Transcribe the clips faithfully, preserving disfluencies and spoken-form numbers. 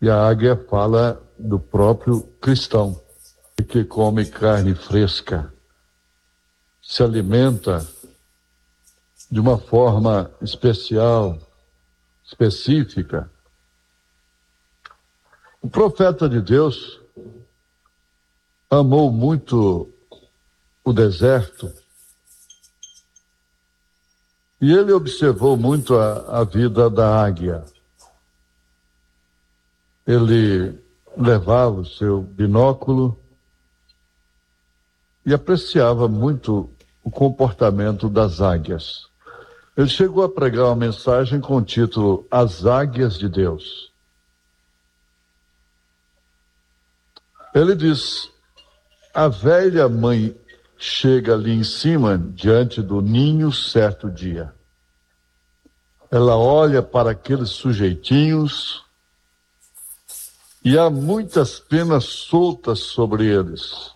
E a águia fala do próprio cristão, que come carne fresca, se alimenta de uma forma especial, específica. O profeta de Deus amou muito o deserto e ele observou muito a, a vida da águia. Ele levava o seu binóculo e apreciava muito o comportamento das águias. Ele chegou a pregar uma mensagem com o título As Águias de Deus. Ele diz: a velha mãe chega ali em cima, diante do ninho, certo dia. Ela olha para aqueles sujeitinhos e há muitas penas soltas sobre eles.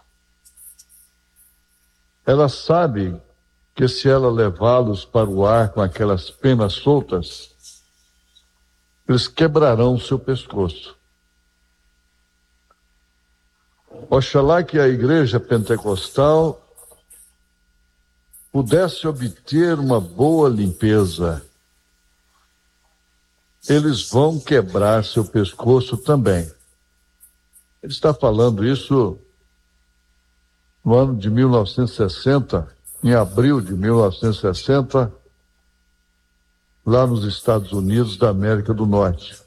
Ela sabe que se ela levá-los para o ar com aquelas penas soltas, eles quebrarão o seu pescoço. Oxalá que a igreja pentecostal pudesse obter uma boa limpeza. Eles vão quebrar seu pescoço também. Ele está falando isso no ano de mil novecentos e sessenta, em abril de mil novecentos e sessenta, lá nos Estados Unidos da América do Norte.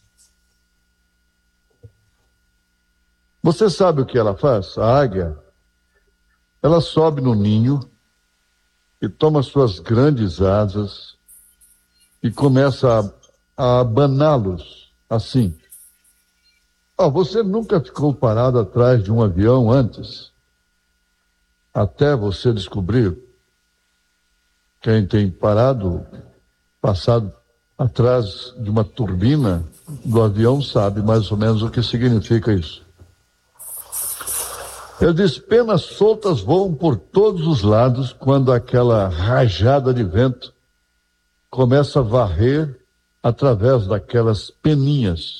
Você sabe o que ela faz? A águia, ela sobe no ninho e toma suas grandes asas e começa a, a abaná-los assim. Oh, você nunca ficou parado atrás de um avião antes? Até você descobrir. Quem tem parado, passado atrás de uma turbina do avião sabe mais ou menos o que significa isso. Ele diz: penas soltas voam por todos os lados quando aquela rajada de vento começa a varrer através daquelas peninhas.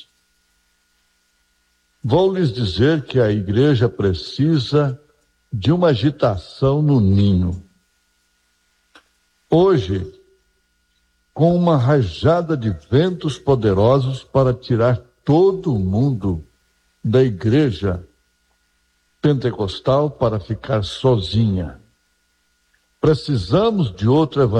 Vou lhes dizer que a igreja precisa de uma agitação no ninho. Hoje, com uma rajada de ventos poderosos para tirar todo mundo da igreja pentecostal para ficar sozinha. Precisamos de outro evangelho.